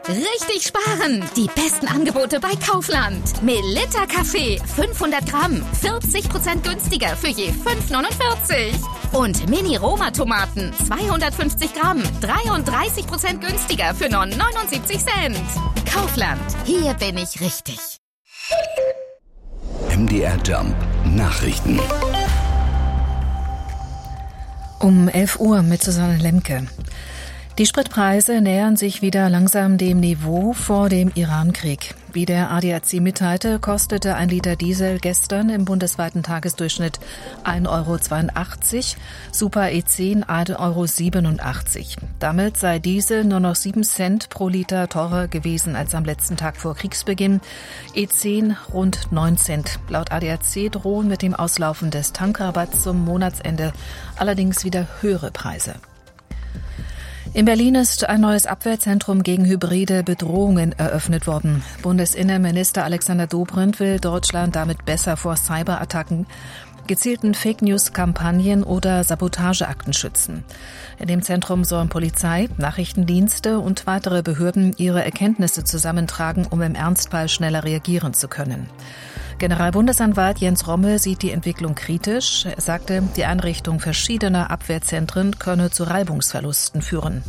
Richtig sparen! Die besten Angebote bei Kaufland. Melitta Kaffee, 500 Gramm, 40% günstiger für je 5,49. Und Mini-Roma-Tomaten, 250 Gramm, 33% günstiger für nur 79 Cent. Kaufland, hier bin ich richtig. MDR Jump Nachrichten. Um 11 Uhr mit Susanne Lemke. Die Spritpreise nähern sich wieder langsam dem Niveau vor dem Iran-Krieg. Wie der ADAC mitteilte, kostete ein Liter Diesel gestern im bundesweiten Tagesdurchschnitt 1,82 €, Super E10 1,87 €. Damit sei Diesel nur noch 7 Cent pro Liter teurer gewesen als am letzten Tag vor Kriegsbeginn, E10 rund 9 Cent. Laut ADAC drohen mit dem Auslaufen des Tankrabatts zum Monatsende allerdings wieder höhere Preise. In Berlin ist ein neues Abwehrzentrum gegen hybride Bedrohungen eröffnet worden. Bundesinnenminister Alexander Dobrindt will Deutschland damit besser vor Cyberattacken, gezielten Fake-News-Kampagnen oder Sabotageakten schützen. In dem Zentrum sollen Polizei, Nachrichtendienste und weitere Behörden ihre Erkenntnisse zusammentragen, um im Ernstfall schneller reagieren zu können. Generalbundesanwalt Jens Rommel sieht die Entwicklung kritisch. Er sagte, die Einrichtung verschiedener Abwehrzentren könne zu Reibungsverlusten führen.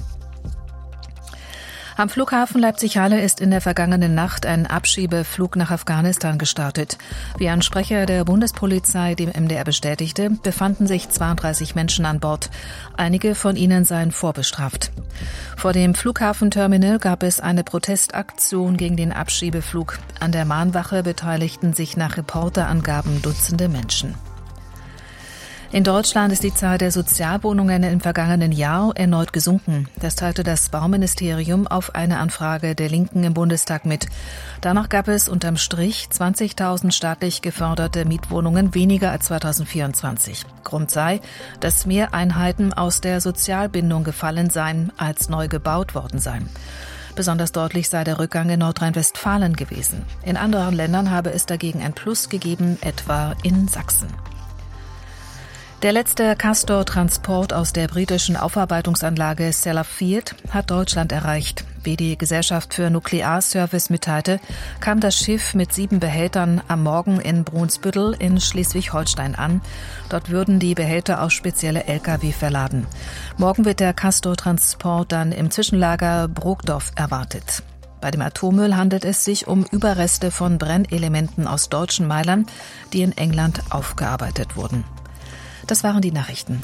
Am Flughafen Leipzig-Halle ist in der vergangenen Nacht ein Abschiebeflug nach Afghanistan gestartet. Wie ein Sprecher der Bundespolizei dem MDR bestätigte, befanden sich 32 Menschen an Bord. Einige von ihnen seien vorbestraft. Vor dem Flughafenterminal gab es eine Protestaktion gegen den Abschiebeflug. An der Mahnwache beteiligten sich nach Reporterangaben Dutzende Menschen. In Deutschland ist die Zahl der Sozialwohnungen im vergangenen Jahr erneut gesunken. Das teilte das Bauministerium auf eine Anfrage der Linken im Bundestag mit. Danach gab es unterm Strich 20.000 staatlich geförderte Mietwohnungen weniger als 2024. Grund sei, dass mehr Einheiten aus der Sozialbindung gefallen seien, als neu gebaut worden seien. Besonders deutlich sei der Rückgang in Nordrhein-Westfalen gewesen. In anderen Ländern habe es dagegen ein Plus gegeben, etwa in Sachsen. Der letzte Castor-Transport aus der britischen Aufarbeitungsanlage Sellafield hat Deutschland erreicht. Wie die Gesellschaft für Nuklearservice mitteilte, kam das Schiff mit 7 Behältern am Morgen in Brunsbüttel in Schleswig-Holstein an. Dort würden die Behälter auf spezielle Lkw verladen. Morgen wird der Castor-Transport dann im Zwischenlager Brokdorf erwartet. Bei dem Atommüll handelt es sich um Überreste von Brennelementen aus deutschen Meilern, die in England aufgearbeitet wurden. Das waren die Nachrichten.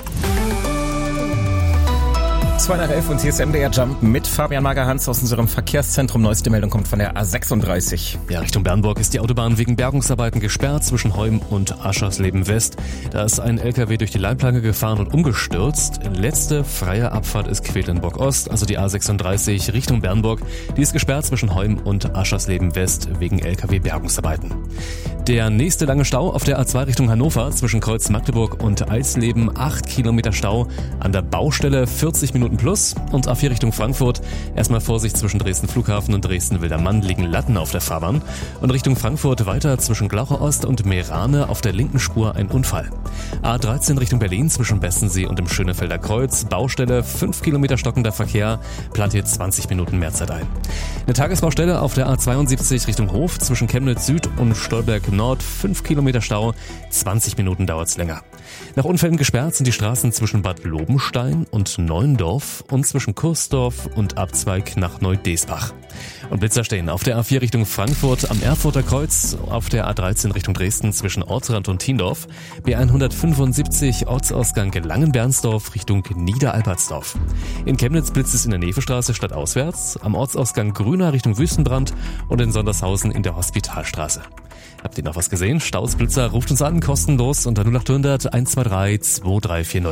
2:11 und hier ist MDR Jump mit Fabian Magerhans aus unserem Verkehrszentrum. Neueste Meldung kommt von der A36. Ja, Richtung Bernburg ist die Autobahn wegen Bergungsarbeiten gesperrt zwischen Heum und Aschersleben West. Da ist ein LKW durch die Leitplanke gefahren und umgestürzt. Letzte freie Abfahrt ist Quedlinburg Ost, also die A36 Richtung Bernburg. Die ist gesperrt zwischen Heum und Aschersleben West wegen LKW-Bergungsarbeiten. Der nächste lange Stau auf der A2 Richtung Hannover zwischen Kreuz Magdeburg und Eisleben. 8 Kilometer Stau an der Baustelle, 40 Minuten plus. Und A4 Richtung Frankfurt. Erstmal Vorsicht zwischen Dresden Flughafen und Dresden Wildermann liegen Latten auf der Fahrbahn. Und Richtung Frankfurt weiter zwischen Glauche Ost und Meerane auf der linken Spur ein Unfall. A13 Richtung Berlin zwischen Bessensee und dem Schönefelder Kreuz. Baustelle, 5 Kilometer stockender Verkehr, plant hier 20 Minuten mehr Zeit ein. Eine Tagesbaustelle auf der A72 Richtung Hof zwischen Chemnitz Süd und Stolberg Nord, 5 Kilometer Stau, 20 Minuten dauert's länger. Nach Unfällen gesperrt sind die Straßen zwischen Bad Lobenstein und Neuendorf und zwischen Kursdorf und Abzweig nach Neudesbach. Und Blitzer stehen auf der A4 Richtung Frankfurt am Erfurter Kreuz, auf der A13 Richtung Dresden zwischen Ortsrand und Tiendorf, B175 Ortsausgang Langenbernsdorf Richtung Niederalbertsdorf. In Chemnitz blitzt es in der Nevestraße stadtauswärts, am Ortsausgang Grüner Richtung Wüstenbrand und in Sondershausen in der Hospitalstraße. Habt ihr noch was gesehen? Staus, Blitzer, ruft uns an, kostenlos unter 0800 123 2340.